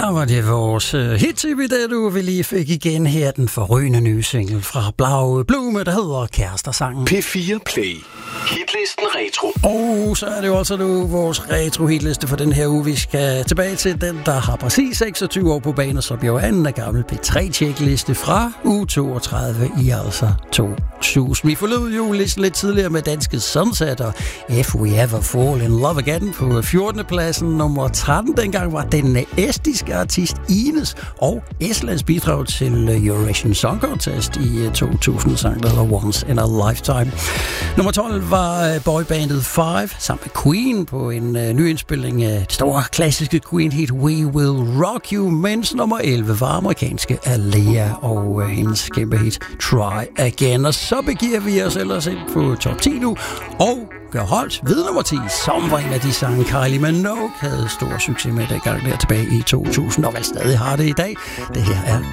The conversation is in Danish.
Der var det vores hit-tv, det du vi lige fik igen her, den forrygende nye single fra Blau Blume, der hedder Kærester-sangen. P4 Play. Hitlisten Retro. Og så er det jo også nu vores retro-hitliste for den her uge. Vi skal tilbage til den, der har præcis 26 år på banen, som jo er en gammel P3-tjekliste fra uge 32 i altså 2000. Vi forlod jo listen lidt tidligere med danske Sunset og If We Ever Fall in Love Again på 14. pladsen. Nummer 13 dengang var den estiske artist Ines og Estlands bidrag til Eurovision Song Contest i 2000, sang der hedder Once in a Lifetime. Nummer 12 var boybandet Five sammen med Queen på en ny indspilning af det store klassiske Queen-hit We Will Rock You, mens nummer 11 var amerikanske Alea og hendes kæmpe hit Try Again. Og så begiver vi os ellers ind på top 10 nu og gør holdt ved nummer 10, som var en af de sange Kylie Minogue havde stor succes med dengang der tilbage i 2000, og vel stadig har det i dag. Det her er